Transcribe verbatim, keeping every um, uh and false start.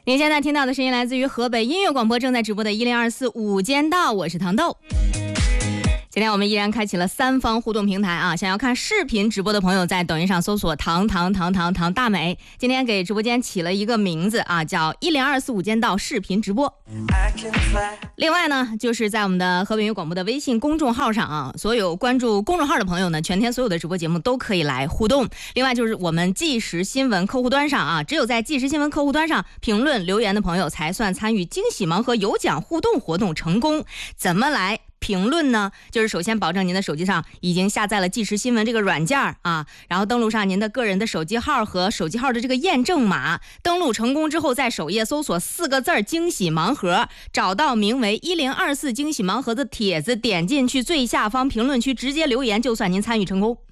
您现在听到的声音来自于河北音乐广播正在直播的一零二四午间道，我是糖豆。今天我们依然开启了三方互动平台啊，想要看视频直播的朋友在抖音上搜索糖糖糖糖糖大美，今天给直播间起了一个名字啊，叫一零二四午间道视频直播。另外呢，就是在我们的河北音乐广播的微信公众号上啊，所有关注公众号的朋友呢，全天所有的直播节目都可以来互动。另外就是我们即时新闻客户端上啊，只有在即时新闻客户端上评论留言的朋友才算参与惊喜盲盒有奖互动活动成功。怎么来评论呢？就是首先保证您的手机上已经下载了即时新闻这个软件啊，然后登录上您的个人的手机号和手机号的这个验证码，登录成功之后在首页搜索四个字惊喜盲盒，找到名为一零二四惊喜盲盒的帖子，点进去最下方评论区直接留言，就算您参与成功。